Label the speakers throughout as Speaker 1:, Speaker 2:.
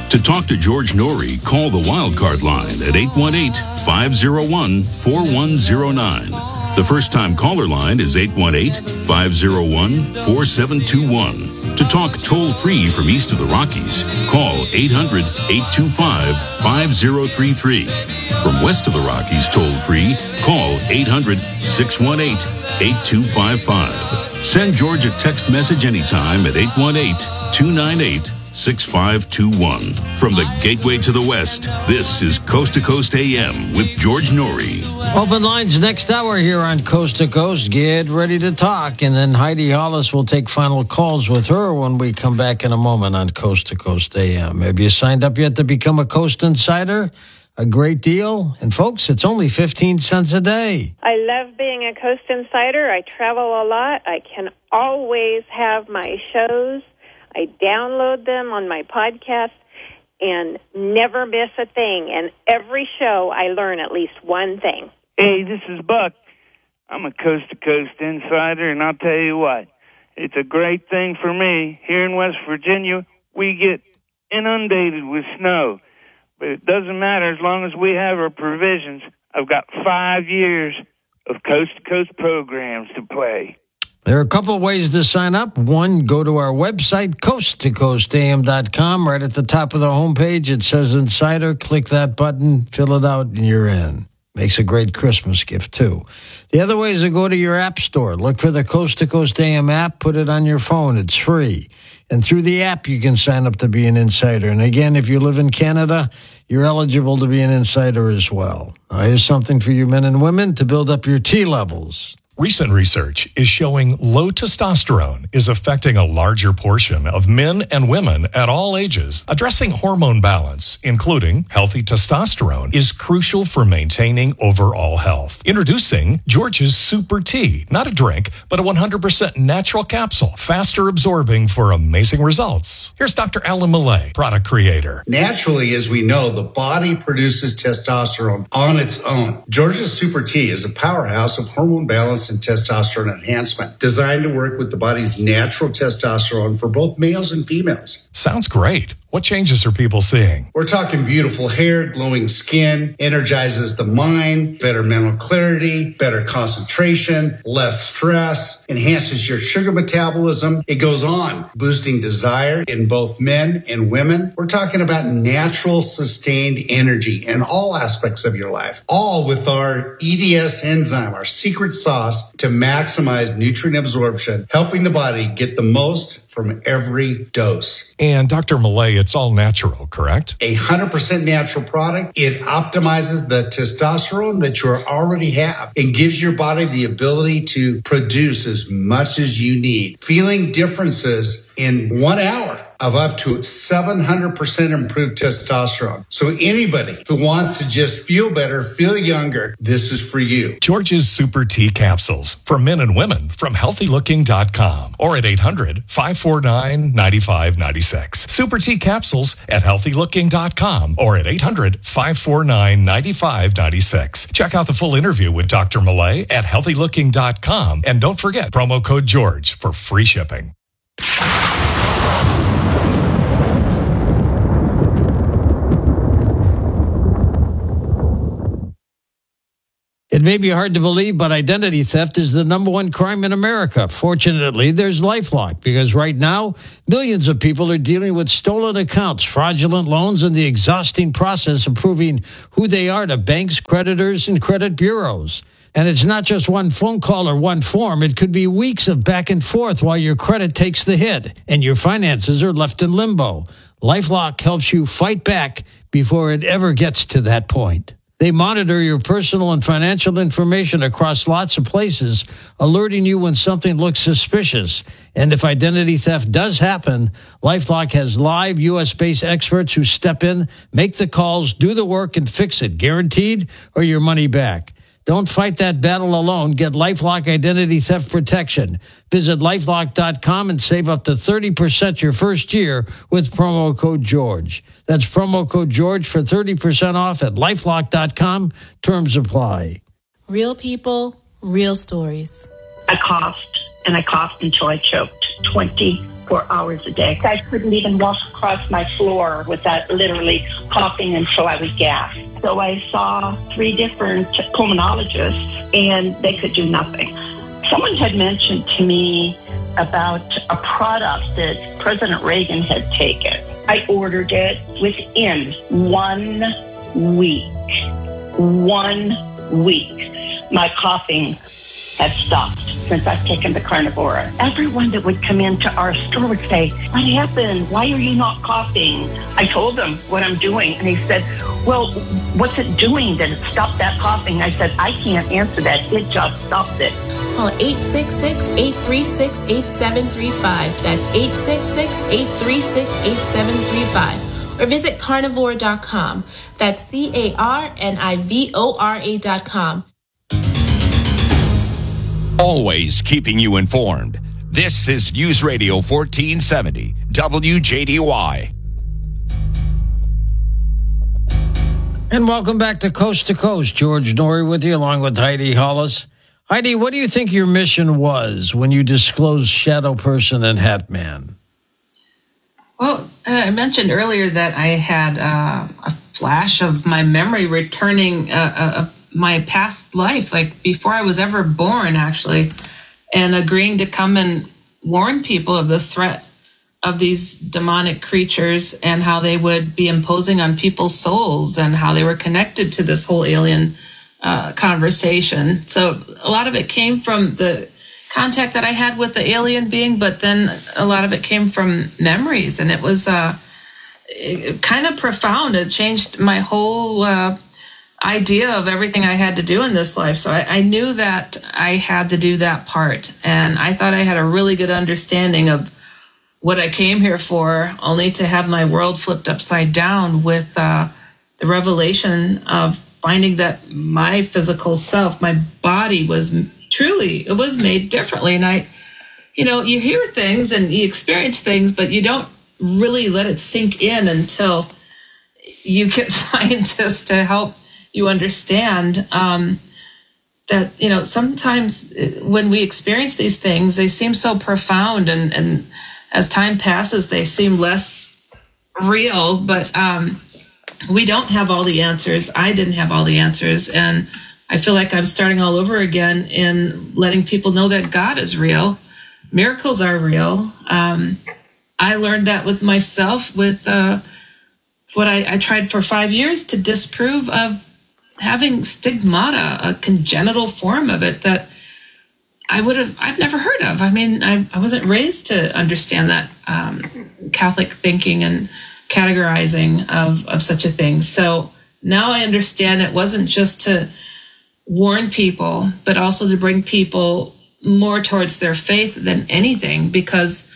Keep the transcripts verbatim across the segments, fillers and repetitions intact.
Speaker 1: To talk to George Norrie, call the Wildcard line at eight one eight, five oh one, four one oh nine. The first-time caller line is eight one eight, five oh one, four seven two one. To talk toll-free from east of the Rockies, call eight hundred, eight two five, five oh three three. From west of the Rockies toll-free, call eight hundred, six one eight, eight two five five. Send George a text message anytime at eight one eight, two nine eight, six five two one. From the gateway to the west, this is Coast to Coast A M with George Norrie.
Speaker 2: Open lines next hour here on Coast to Coast. Get ready to talk. And then Heidi Hollis will take final calls with her when we come back in a moment on Coast to Coast A M. Have you signed up yet to become a Coast Insider? A great deal. And folks, it's only fifteen cents a day.
Speaker 3: I love being a Coast Insider. I travel a lot. I can always have my shows. I download them on my podcast and never miss a thing. And every show I learn at least one thing.
Speaker 4: Hey, this is Buck. I'm a coast-to-coast insider, and I'll tell you what, it's a great thing for me. Here in West Virginia, we get inundated with snow. But it doesn't matter as long as we have our provisions. I've got five years of coast-to-coast programs to play.
Speaker 2: There are a couple of ways to sign up. One, go to our website, coast to coast a m dot com. Right at the top of the homepage, it says Insider. Click that button, fill it out, and you're in. Makes a great Christmas gift, too. The other way is to go to your app store. Look for the Coast to Coast A M app. Put it on your phone. It's free. And through the app, you can sign up to be an insider. And again, if you live in Canada, you're eligible to be an insider as well. Now, here's something for you men and women to build up your T levels.
Speaker 5: Recent research is showing low testosterone is affecting a larger portion of men and women at all ages. Addressing hormone balance, including healthy testosterone, is crucial for maintaining overall health. Introducing George's Super Tea, not a drink, but a one hundred percent natural capsule, faster absorbing for amazing results. Here's Doctor Alan Millay, product creator.
Speaker 6: Naturally, as we know, the body produces testosterone on its own. George's Super Tea is a powerhouse of hormone balance and testosterone enhancement, designed to work with the body's natural testosterone for both males and females.
Speaker 5: Sounds great. What changes are people seeing?
Speaker 6: We're talking beautiful hair, glowing skin, energizes the mind, better mental clarity, better concentration, less stress, enhances your sugar metabolism. It goes on, boosting desire in both men and women. We're talking about natural, sustained energy in all aspects of your life, all with our E D S enzyme, our secret sauce to maximize nutrient absorption, helping the body get the most from every dose.
Speaker 5: And Doctor Millay, it's all natural, correct?
Speaker 6: A one hundred percent natural product. It optimizes the testosterone that you already have and gives your body the ability to produce as much as you need. Feeling differences in one hour of up to seven hundred percent improved testosterone. So anybody who wants to just feel better, feel younger, this is for you.
Speaker 5: George's Super Tea Capsules for men and women from healthy looking dot com or at eight hundred, five four nine, nine five nine six. Super Tea Capsules at healthy looking dot com or at eight hundred, five four nine, nine five nine six. Check out the full interview with Doctor Millay at healthy looking dot com. And don't forget promo code George for free shipping.
Speaker 2: It may be hard to believe, but identity theft is the number one crime in America. Fortunately, there's LifeLock, because right now, millions of people are dealing with stolen accounts, fraudulent loans, and the exhausting process of proving who they are to banks, creditors, and credit bureaus. And it's not just one phone call or one form. It could be weeks of back and forth while your credit takes the hit and your finances are left in limbo. LifeLock helps you fight back before it ever gets to that point. They monitor your personal and financial information across lots of places, alerting you when something looks suspicious. And if identity theft does happen, LifeLock has live U S-based experts who step in, make the calls, do the work, and fix it, guaranteed, or your money back. Don't fight that battle alone. Get LifeLock Identity Theft Protection. Visit lifelock dot com and save up to thirty percent your first year with promo code George. That's promo code George for thirty percent off at lifelock dot com. Terms apply.
Speaker 7: Real people, real stories.
Speaker 8: I coughed, and I coughed until I choked twenty
Speaker 7: for hours a day. I couldn't even walk across my floor without literally coughing until I was gasped. So I saw three different pulmonologists, and they could do nothing. Someone had mentioned to me about a product that President Reagan had taken. I ordered it within one week. One week. My coughing had stopped since I've taken the Carnivora. Everyone that would come into our store would say, what happened? Why are you not coughing? I told them what I'm doing, and he said, well, what's it doing that it stopped that coughing? I said, I can't answer that. It just stopped it.
Speaker 8: Call eight six six, eight three six, eight seven three five. That's eight six six, eight three six, eight seven three five. Or visit carnivore dot com. That's C A R N I V O R A dot com.
Speaker 9: Always keeping you informed. This is News Radio fourteen seventy, W J D Y.
Speaker 2: And welcome back to Coast to Coast. George Noory with you, along with Heidi Hollis. Heidi, what do you think your mission was when you disclosed Shadow Person and Hat Man?
Speaker 10: Well, uh, I mentioned earlier that I had uh, a flash of my memory returning uh, uh, my past life, like before I was ever born, actually, and agreeing to come and warn people of the threat of these demonic creatures and how they would be imposing on people's souls and how they were connected to this whole alien uh, conversation. So a lot of it came from the contact that I had with the alien being, but then a lot of it came from memories, and it was uh, kind of profound. It changed my whole uh, idea of everything I had to do in this life. So I, I knew that I had to do that part, and I thought I had a really good understanding of what I came here for, only to have my world flipped upside down with uh, the revelation of finding that my physical self, my body was truly, it was made differently. And I, you know, you hear things and you experience things, but you don't really let it sink in until you get scientists to help you understand um, that, you know, sometimes when we experience these things, they seem so profound, and, and as time passes, they seem less real, but um, we don't have all the answers. I didn't have all the answers, and I feel like I'm starting all over again in letting people know that God is real. Miracles are real. Um, I learned that with myself, with uh, what I, I tried for five years to disprove of having stigmata, a congenital form of it that I would have, I've never heard of. I mean, I, I wasn't raised to understand that um, Catholic thinking and categorizing of, of such a thing. So now I understand it wasn't just to warn people, but also to bring people more towards their faith than anything, because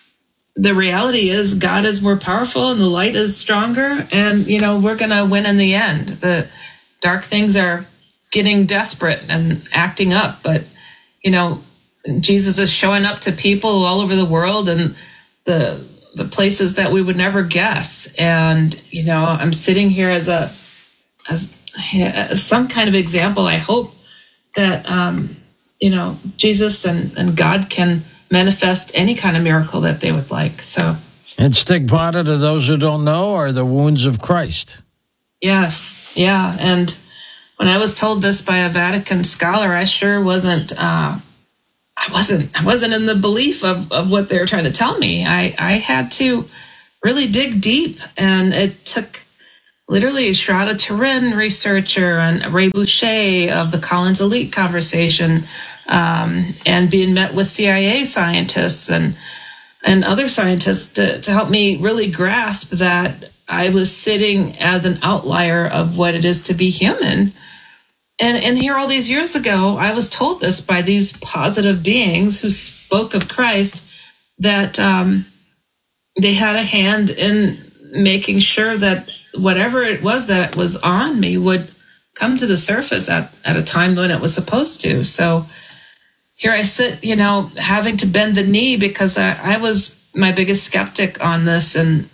Speaker 10: the reality is God is more powerful and the light is stronger, and, you know, we're going to win in the end. The dark things are getting desperate and acting up, but, you know, Jesus is showing up to people all over the world and the the places that we would never guess. And, you know, I'm sitting here as a as, as some kind of example. I hope that, um, you know, Jesus and, and God can manifest any kind of miracle that they would like. So,
Speaker 2: and stigmata, to those who don't know, are the wounds of Christ.
Speaker 10: Yes, yeah. And when I was told this by a Vatican scholar, I sure wasn't. Uh, I wasn't. I wasn't in the belief of, of what they were trying to tell me. I, I had to really dig deep, and it took literally Shroud of Turin researcher and Ray Boucher of the Collins Elite Conversation, um, and being met with C I A scientists and and other scientists to, to help me really grasp that I was sitting as an outlier of what it is to be human. And and here all these years ago, I was told this by these positive beings who spoke of Christ, that um, they had a hand in making sure that whatever it was that was on me would come to the surface at, at a time when it was supposed to. So here I sit, you know, having to bend the knee because I, I was my biggest skeptic on this. And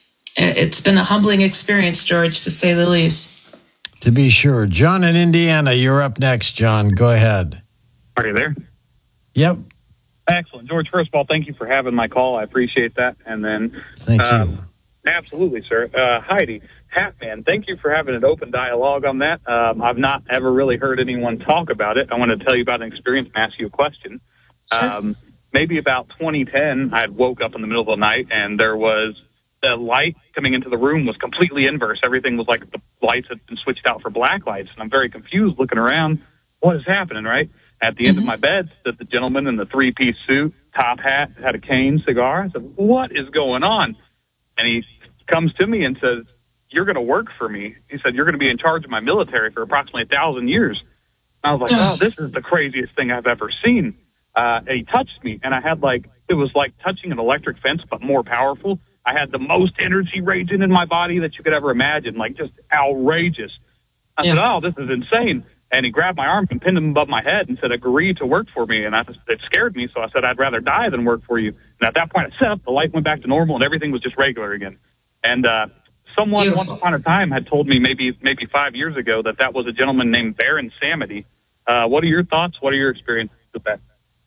Speaker 10: it's been a humbling experience, George, to say the least.
Speaker 2: To be sure. John in Indiana, you're up next, John. Go ahead.
Speaker 11: Are you there?
Speaker 2: Yep.
Speaker 11: Excellent. George, first of all, thank you for having my call. I appreciate that. And then,
Speaker 2: Thank
Speaker 11: um,
Speaker 2: you.
Speaker 11: Absolutely, sir. Uh, Heidi, Hatman, thank you for having an open dialogue on that. Um, I've not ever really heard anyone talk about it. I want to tell you about an experience and ask you a question.
Speaker 10: Sure.
Speaker 11: Um, maybe about twenty ten, I had woke up in the middle of the night, and there was the light coming into the room was completely inverse. Everything was like the lights had been switched out for black lights, and I'm very confused looking around. What is happening, right? At the mm-hmm. end of my bed stood the gentleman in the three-piece suit, top hat, had a cane, cigar. I said, what is going on? And he comes to me and says, you're going to work for me. He said, you're going to be in charge of my military for approximately a thousand years. And I was like, oh, this is the craziest thing I've ever seen. Uh, and he touched me, and I had like, it was like touching an electric fence, but more powerful. I had the most energy raging in my body that you could ever imagine, like just outrageous. I yeah. said, oh, this is insane. And he grabbed my arm and pinned him above my head and said, agree to work for me. And I just, it scared me, so I said, I'd rather die than work for you. And at that point, I set up, the light went back to normal, and everything was just regular again. And uh, someone Beautiful. once upon a time had told me maybe maybe five years ago that that was a gentleman named Baron Samedi. Uh, what are your thoughts? What are your experiences with that?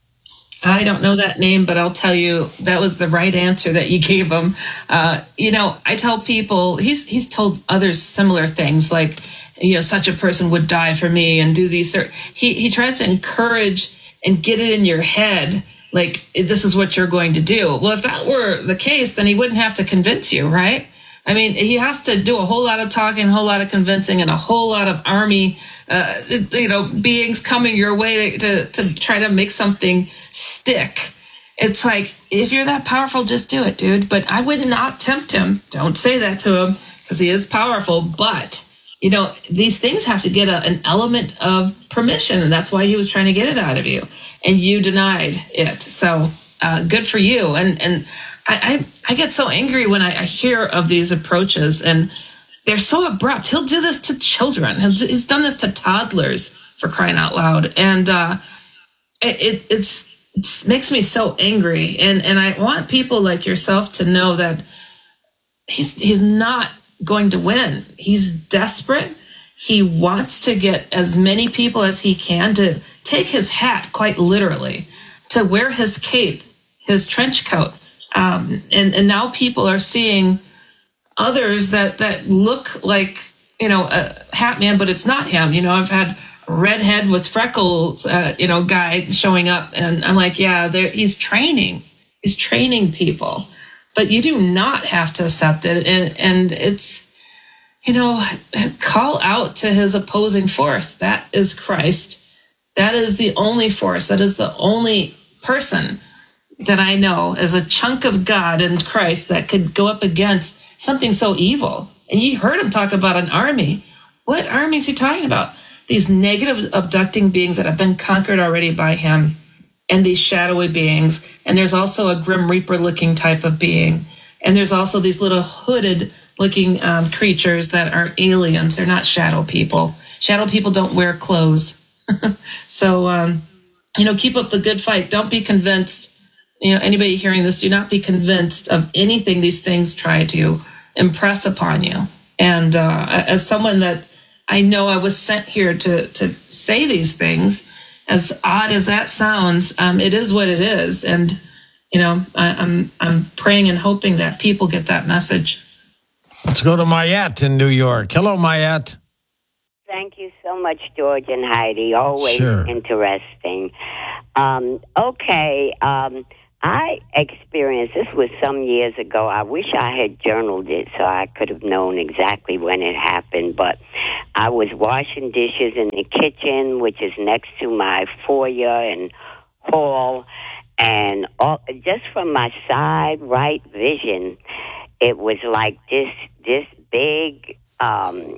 Speaker 10: I don't know that name, but I'll tell you that was the right answer that you gave him. Uh, you know, I tell people, he's he's told others similar things like, you know, such a person would die for me and do these. He, he tries to encourage and get it in your head, like, this is what you're going to do. Well, if that were the case, then he wouldn't have to convince you, right? I mean, he has to do a whole lot of talking, a whole lot of convincing, and a whole lot of army, uh, you know, beings coming your way to, to, to try to make something stick. It's like, if you're that powerful, just do it, dude. But I would not tempt him. Don't say that to him, because he is powerful. But, you know, these things have to get a, an element of permission, and that's why he was trying to get it out of you. And you denied it. So uh, good for you. And and I, I, I get so angry when I, I hear of these approaches, and they're so abrupt. He'll do this to children. He's done this to toddlers, for crying out loud. And uh, it, it it's, it makes me so angry. And, and I want people like yourself to know that he's he's not going to win. He's desperate. He wants to get as many people as he can to take his hat, quite literally, to wear his cape, his trench coat. Um, and, and now people are seeing others that, that look like, you know, a hat man, but it's not him. You know, I've had a redhead with freckles, uh, you know, guy showing up, and I'm like, yeah, he's training. He's training people. But you do not have to accept it. And, and it's, you know, call out to his opposing force. That is Christ. That is the only force. That is the only person that I know as a chunk of God and Christ that could go up against something so evil. And you heard him talk about an army. What army is he talking about? These negative abducting beings that have been conquered already by him, and these shadowy beings. And there's also a Grim Reaper looking type of being. And there's also these little hooded looking um, creatures that are aliens. They're not shadow people. Shadow people don't wear clothes. So, um, you know, keep up the good fight. Don't be convinced. You know, anybody hearing this, do not be convinced of anything these things try to impress upon you. And uh, as someone that I know I was sent here to, to say these things, as odd as that sounds, um, it is what it is. And, you know, I, I'm I'm praying and hoping that people get that message.
Speaker 2: Let's go to Mayette in New York. Hello, Mayette.
Speaker 12: Thank you so much, George and Heidi. Always
Speaker 2: sure.
Speaker 12: interesting. Um, okay, um, I experienced, this was some years ago. I wish I had journaled it so I could have known exactly when it happened, but I was washing dishes in the kitchen, which is next to my foyer and hall, and all, just from my side right vision, it was like this this big um,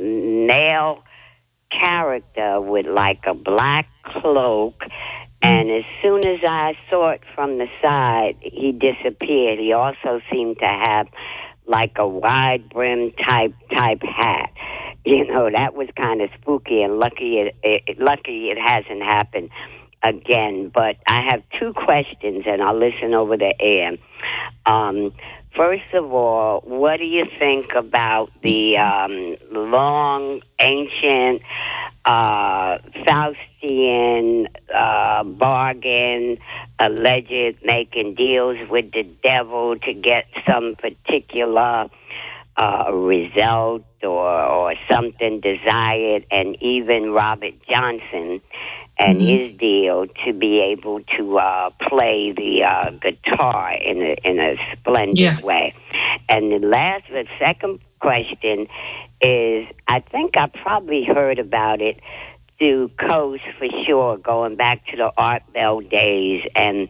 Speaker 12: male character with like a black cloak. And as soon as I saw it from the side, he disappeared. He also seemed to have like a wide brim type type hat. You know, that was kind of spooky, and lucky it, it lucky it hasn't happened again. But I have two questions, and I'll listen over the air. Um, first of all, what do you think about the um, long, ancient uh, Faustian uh, bargain alleged making deals with the devil to get some particular uh, result or, or something desired, and even Robert Johnson and mm-hmm. his deal to be able to uh, play the uh, guitar in a, in a splendid yeah. way. And the last, the second question is, I think I probably heard about it through Coast for sure, going back to the Art Bell days, and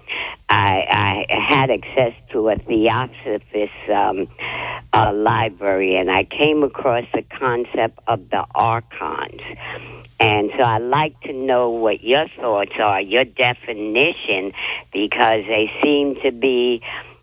Speaker 12: I, I had access to a Theosophist um, uh, library, and I came across the concept of the archons. And so I'd like to know what your thoughts are, your definition, because they seem to be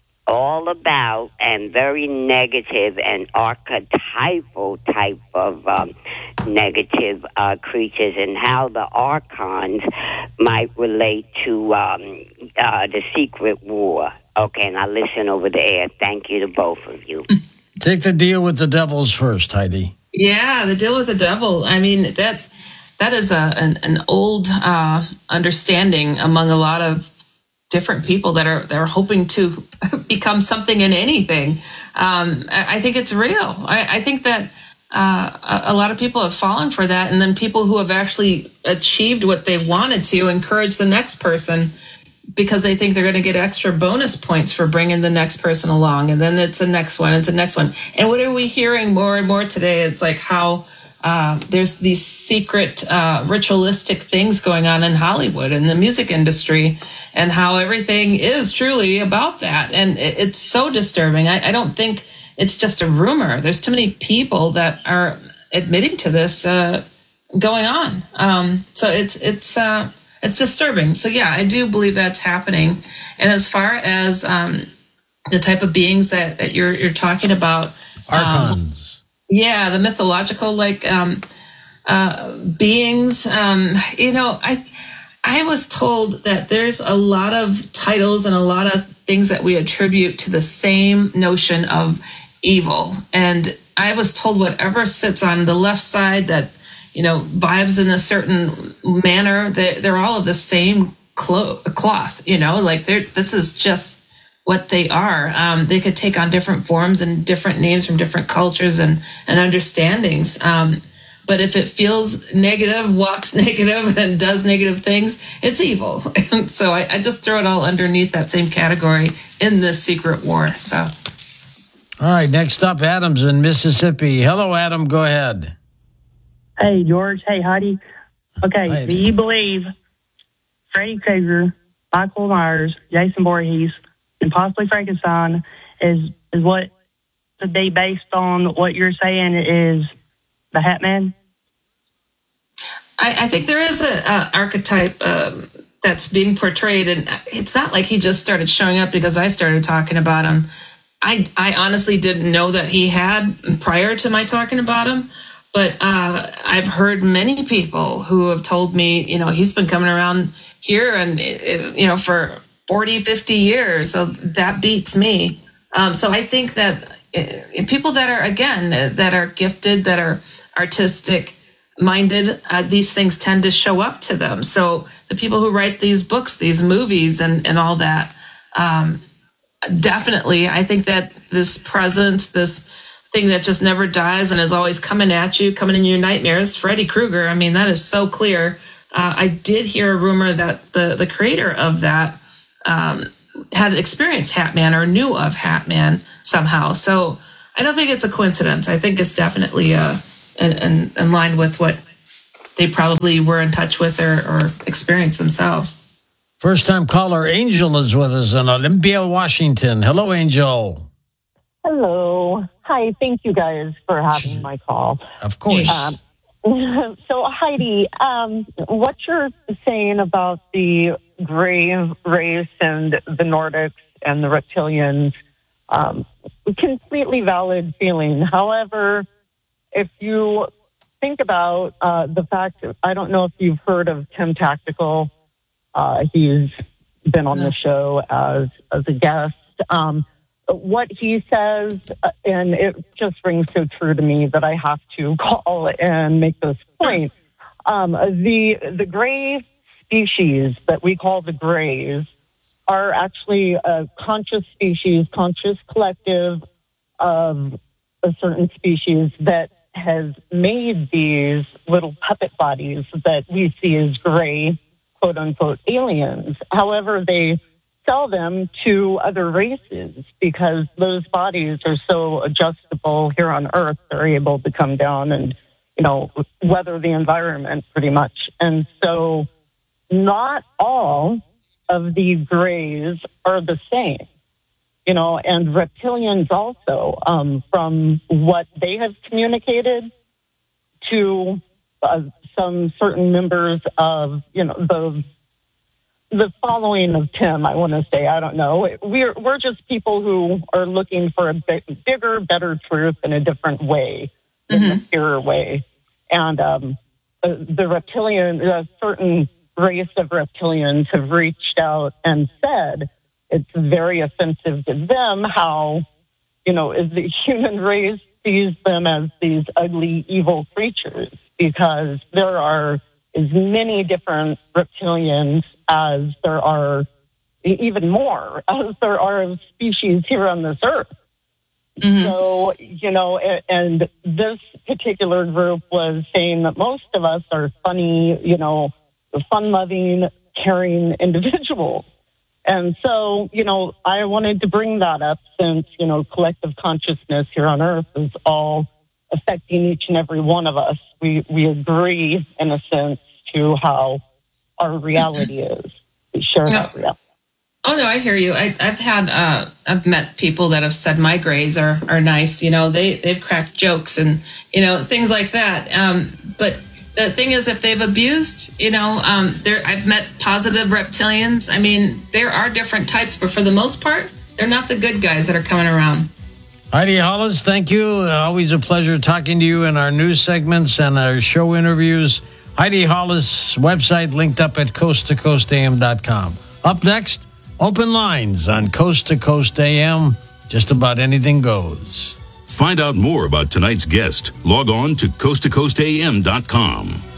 Speaker 12: all about and very negative and archetypal type of um, negative uh, creatures, and how the archons might relate to um, uh, the secret war. Okay, and I'll listen over the air. Thank you to both of you.
Speaker 2: Take the deal with the devils first, Heidi.
Speaker 10: Yeah, the deal with the devil. I mean, that that is a, an, an old uh, understanding among a lot of different people that are that are hoping to become something in anything. Um, I, I think it's real. I, I think that uh, a, a lot of people have fallen for that, and then people who have actually achieved what they wanted to encourage the next person because they think they're going to get extra bonus points for bringing the next person along, and then it's the next one, it's the next one. And what are we hearing more and more today? It's like how Uh, there's these secret uh, ritualistic things going on in Hollywood and the music industry, and how everything is truly about that. And it, it's so disturbing. I, I don't think it's just a rumor. There's too many people that are admitting to this uh, going on. Um, so it's it's uh, it's disturbing. So yeah, I do believe that's happening. And as far as um, the type of beings that, that you're you're talking about,
Speaker 2: archons.
Speaker 10: Um, Yeah, the mythological like um, uh, beings. Um, you know, I I was told that there's a lot of titles and a lot of things that we attribute to the same notion of evil. And I was told whatever sits on the left side that, you know, vibes in a certain manner, they're, they're all of the same clo- cloth, you know, like they're, this is just what they are. Um, they could take on different forms and different names from different cultures and, and understandings. Um, but if it feels negative, walks negative, and does negative things, it's evil. So I, I just throw it all underneath that same category in this secret war. So,
Speaker 2: all right, next up, Adam's in Mississippi. Hello, Adam. Go ahead.
Speaker 13: Hey, George. Hey, Heidi. Okay, Heidi. Do you believe Freddy Krueger, Michael Myers, Jason Voorhees, and possibly Frankenstein is is what could be based on what you're saying is the Hat Man?
Speaker 10: I, I think there is an archetype um, that's being portrayed, and it's not like he just started showing up because I started talking about him. I, I honestly didn't know that he had prior to my talking about him, but uh, I've heard many people who have told me, you know, he's been coming around here and, you know, for forty, fifty years. So that beats me. Um, so I think that uh, people that are, again, uh, that are gifted, that are artistic minded, uh, these things tend to show up to them. So the people who write these books, these movies and, and all that, um, definitely, I think that this presence, this thing that just never dies and is always coming at you, coming in your nightmares, Freddy Krueger, I mean, that is so clear. Uh, I did hear a rumor that the, the creator of that Um, had experienced Hat Man or knew of Hat Man somehow. So I don't think it's a coincidence. I think it's definitely uh, in, in, in line with what they probably were in touch with or, or experienced themselves.
Speaker 2: First time caller Angel is with us in Olympia, Washington. Hello, Angel.
Speaker 14: Hello. Hi, thank you guys for having my call.
Speaker 2: Of course.
Speaker 14: Um, so, Heidi, um, what you're saying about the grave race and the Nordics and the reptilians, um, completely valid feeling. However, if you think about uh, the fact, I don't know if you've heard of Tim Tactical. Uh, he's been on the show as as a guest. Um, what he says, uh, and it just rings so true to me that I have to call and make this point. Um, the the gray species that we call the grays are actually a conscious species, conscious collective of a certain species that has made these little puppet bodies that we see as gray, quote unquote, aliens. However, they sell them to other races because those bodies are so adjustable here on Earth. They're able to come down and, you know, weather the environment pretty much. And so not all of the grays are the same. You know, and reptilians also, um, from what they have communicated to uh, some certain members of, you know, the the following of Tim, I want to say, I don't know. We're we're just people who are looking for a big, bigger, better truth in a different way, in mm-hmm. a purer way. And um, the, the reptilian, a certain race of reptilians have reached out and said, it's very offensive to them how, you know, the human race sees them as these ugly, evil creatures, because there are as many different reptilians as there are, even more, as there are of species here on this earth. Mm-hmm. So, you know, and this particular group was saying that most of us are funny, you know, fun-loving, caring individuals. And so, you know, I wanted to bring that up since, you know, collective consciousness here on Earth is all affecting each and every one of us. We we agree, in a sense, to how our reality mm-hmm. is. We share no. that reality.
Speaker 10: Oh, no, I hear you. I, I've had, uh, I've met people that have said my grays are, are nice. You know, they, they've cracked jokes and, you know, things like that. Um, but the thing is, if they've abused, you know, um, there, I've met positive reptilians. I mean, there are different types, but for the most part, they're not the good guys that are coming around.
Speaker 2: Heidi Hollis, thank you. Uh, always a pleasure talking to you in our news segments and our show interviews. Heidi Hollis' website linked up at coast to coast a m dot com. Up next, open lines on Coast to Coast A M. Just about anything goes.
Speaker 1: Find out more about tonight's guest. Log on to coast to coast a m dot com.